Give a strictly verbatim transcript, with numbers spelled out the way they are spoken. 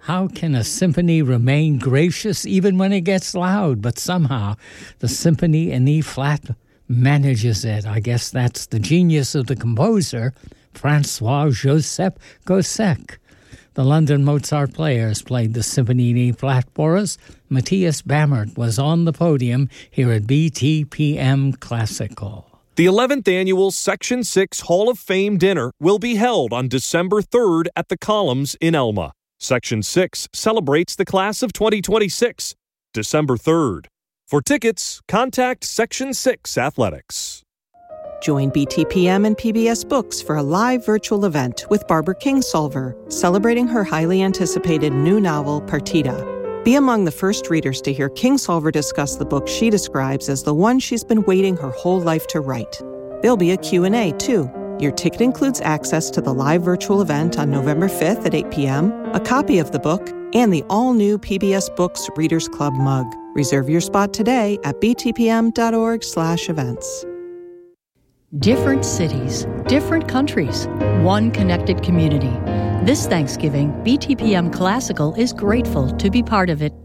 How can a symphony remain gracious even when it gets loud? But somehow the symphony in E-flat manages it. I guess that's the genius of the composer, Francois-Joseph Gossec. The London Mozart Players played the symphony in E-flat for us. Matthias Bammert was on the podium here at B T P M Classical. The eleventh Annual Section six Hall of Fame Dinner will be held on December third at the Columns in Elma. Section six celebrates the class of twenty twenty-six, December third. For tickets, contact Section six Athletics. Join B T P M and P B S Books for a live virtual event with Barbara Kingsolver, celebrating her highly anticipated new novel, Partita. Be among the first readers to hear Kingsolver discuss the book she describes as the one she's been waiting her whole life to write. There'll be a Q and A, too. Your ticket includes access to the live virtual event on November fifth at eight p.m., a copy of the book, and the all-new P B S Books Readers Club mug. Reserve your spot today at btpm.org slash events. Different cities, different countries, one connected community. This Thanksgiving, B T P M Classical is grateful to be part of it.